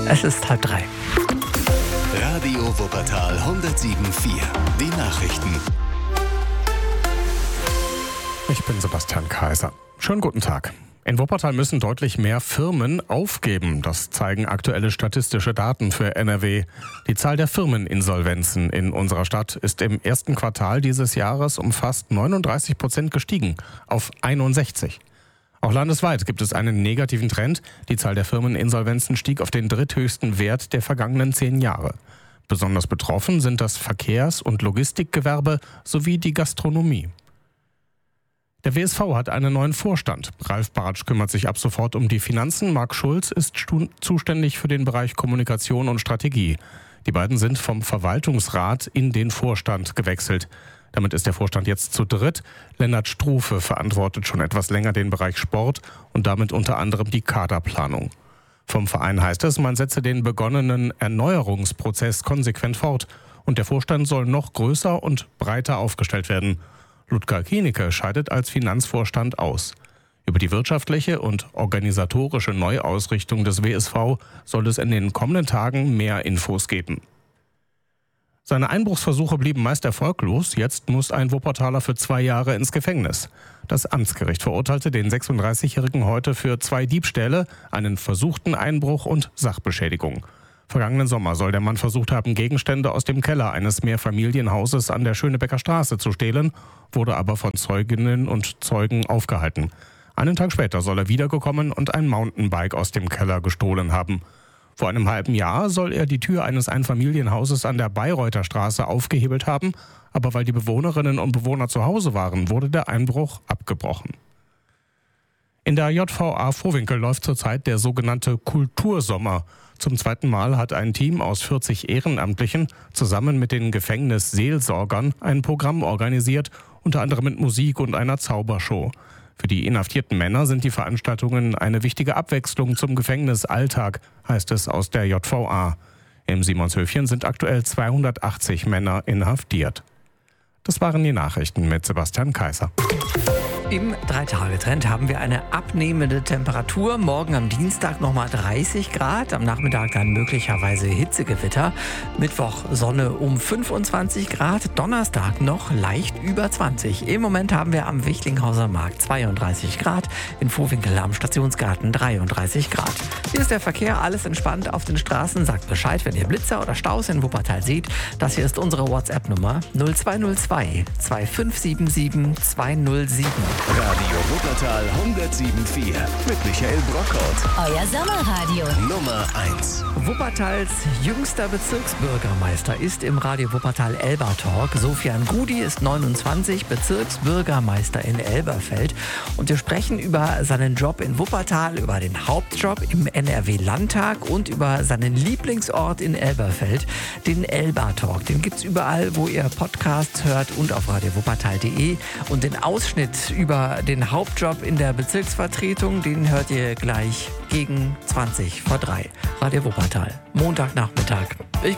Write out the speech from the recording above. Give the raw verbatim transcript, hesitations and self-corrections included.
Es ist halb drei. Radio Wuppertal hundertsieben Komma vier. Die Nachrichten. Ich bin Sebastian Kaiser. Schönen guten Tag. In Wuppertal müssen deutlich mehr Firmen aufgeben. Das zeigen aktuelle statistische Daten für N R W. Die Zahl der Firmeninsolvenzen in unserer Stadt ist im ersten Quartal dieses Jahres um fast neununddreißig Prozent gestiegen, auf einundsechzig. Auch landesweit gibt es einen negativen Trend. Die Zahl der Firmeninsolvenzen stieg auf den dritthöchsten Wert der vergangenen zehn Jahre. Besonders betroffen sind das Verkehrs- und Logistikgewerbe sowie die Gastronomie. Der W S V hat einen neuen Vorstand. Ralf Bartsch kümmert sich ab sofort um die Finanzen. Marc Schulz ist stu- zuständig für den Bereich Kommunikation und Strategie. Die beiden sind vom Verwaltungsrat in den Vorstand gewechselt. Damit ist der Vorstand jetzt zu dritt. Lennart Struve verantwortet schon etwas länger den Bereich Sport und damit unter anderem die Kaderplanung. Vom Verein heißt es, man setze den begonnenen Erneuerungsprozess konsequent fort und der Vorstand soll noch größer und breiter aufgestellt werden. Ludger Kienicke scheidet als Finanzvorstand aus. Über die wirtschaftliche und organisatorische Neuausrichtung des W S V soll es in den kommenden Tagen mehr Infos geben. Seine Einbruchsversuche blieben meist erfolglos. Jetzt muss ein Wuppertaler für zwei Jahre ins Gefängnis. Das Amtsgericht verurteilte den sechsunddreißigjährigen heute für zwei Diebstähle, einen versuchten Einbruch und Sachbeschädigung. Vergangenen Sommer soll der Mann versucht haben, Gegenstände aus dem Keller eines Mehrfamilienhauses an der Schönebecker Straße zu stehlen, wurde aber von Zeuginnen und Zeugen aufgehalten. Einen Tag später soll er wiedergekommen und ein Mountainbike aus dem Keller gestohlen haben. Vor einem halben Jahr soll er die Tür eines Einfamilienhauses an der Bayreuther Straße aufgehebelt haben, aber weil die Bewohnerinnen und Bewohner zu Hause waren, wurde der Einbruch abgebrochen. In der J V A Vohwinkel läuft zurzeit der sogenannte Kultursommer. Zum zweiten Mal hat ein Team aus vierzig Ehrenamtlichen zusammen mit den Gefängnisseelsorgern ein Programm organisiert, unter anderem mit Musik und einer Zaubershow. Für die inhaftierten Männer sind die Veranstaltungen eine wichtige Abwechslung zum Gefängnisalltag, heißt es aus der J V A. Im Simonshöfchen sind aktuell zweihundertachtzig Männer inhaftiert. Das waren die Nachrichten mit Sebastian Kaiser. Im Drei-Tage-Trend haben wir eine abnehmende Temperatur. Morgen am Dienstag nochmal dreißig Grad, am Nachmittag dann möglicherweise Hitzegewitter. Mittwoch Sonne um fünfundzwanzig Grad, Donnerstag noch leicht über zwanzig. Im Moment haben wir am Wichlinghauser Markt zweiunddreißig Grad, in Vohwinkel am Stationsgarten dreiunddreißig Grad. Hier ist der Verkehr, alles entspannt auf den Straßen. Sagt Bescheid, wenn ihr Blitzer oder Staus in Wuppertal seht. Das hier ist unsere WhatsApp-Nummer null zwei null zwei zwei fünf sieben sieben zwei null sieben. Radio Wuppertal hundertsieben Komma vier mit Michael Brockhaus. Euer Sommerradio. Nummer eins. Wuppertals jüngster Bezirksbürgermeister ist im Radio Wuppertal Elber Talk. Sofian Gudi ist neunundzwanzig, Bezirksbürgermeister in Elberfeld. Und wir sprechen über seinen Job in Wuppertal, über den Hauptjob im N R W-Landtag und über seinen Lieblingsort in Elberfeld, den Elber Talk. Den gibt's überall, wo ihr Podcasts hört und auf radio wuppertal punkt de. Und den Ausschnitt über den Hauptjob in der Bezirksvertretung, den hört ihr gleich gegen zwanzig vor drei. Radio Wuppertal, Montagnachmittag. Ich